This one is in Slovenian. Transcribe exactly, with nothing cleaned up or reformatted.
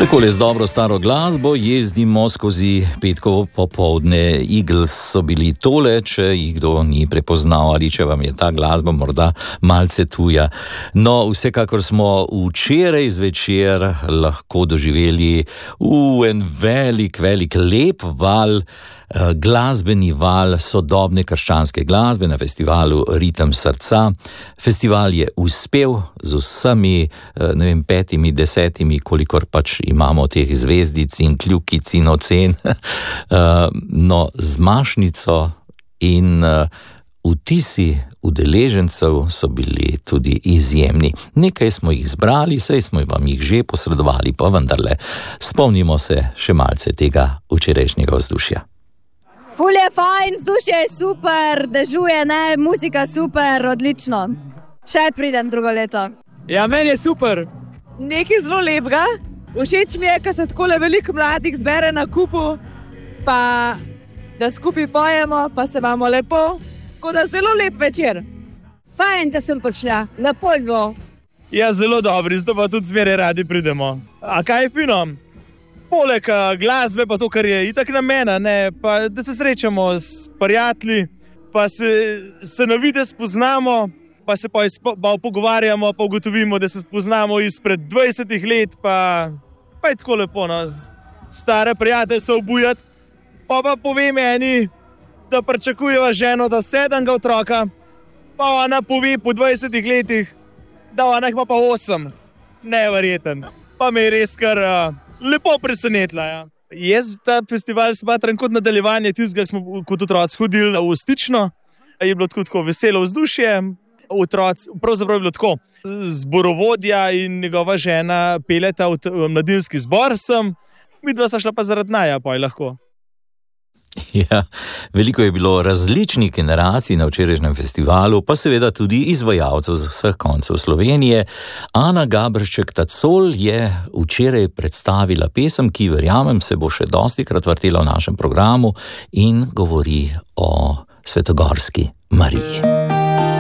Takole z dobro staro glasbo jezdimo skozi petkovo popoldne. Eagles so bili tole, če jih kdo ni prepoznal ali če vam je ta glasba morda malce tuja. No, vsekakor smo včeraj zvečer lahko doživeli v en velik, velik lep val, glasbeni val sodobne krščanske glasbe na festivalu Ritem srca. Festival je uspel z vsemi, ne vem, petimi, desetimi, kolikor pač imamo teh zvezdic in kljukic in ocen, no, z mašnico in vtisi udeležencev so bili tudi izjemni. Nekaj smo jih zbrali, saj smo vam jih že posredovali, pa vendarle spomnimo se še malce tega včerajšnjega vzdušja. Ful je fajn, vzdušje je super, dežuje, ne, muzika super, odlično. Še pridem drugo leto. Ja, meni je super. Nekaj zelo lepega. Všeč mi je, ko se takole veliko mladih zbere na kupu, pa da skupaj pojemo, pa se imamo lepo. Tako da zelo lep večer. Fajn, da sem prišla, lepo je bilo. Ja, zelo dobri, zato pa tudi zmeraj radi pridemo. A kaj je fino? Poleg glasbe pa to, kar je itak namena, ne, pa da se srečamo s prijatelji, pa se, se na videz spoznamo, pa se pa, izpo, pa pogovarjamo, pa ugotovimo, da se spoznamo izpred dvajsetih let, pa, pa je tako lepo, no, stare prijatelje se obujati, pa pa povem eni, da pričakujeva ženo, da sedmega otroka, pa ona pove po dvajsetih letih, da ona ima pa osem. Neverjeten. Pa me je res kar uh, lepo presenetila, ja. Jaz ta festival smatram kot nadaljevanje tistega, ki smo kot otroci hodili v Stično. Je bilo tako, tako veselo vzdušje. Otroci, pravzaprav je bilo tako. Zborovodja in njegova žena peljeta v mladinski zbor sem. Midva sta šla pa zaradi naja, pa je lahko. Ja, veliko je bilo različnih generacij na včerajšnjem festivalu, pa seveda tudi izvajalcev z vseh koncev Slovenije. Ana Gaberšček-Tacol je včeraj predstavila pesem, ki verjamem se bo še dostikrat vrtela v našem programu in govori o svetogorski Mariji.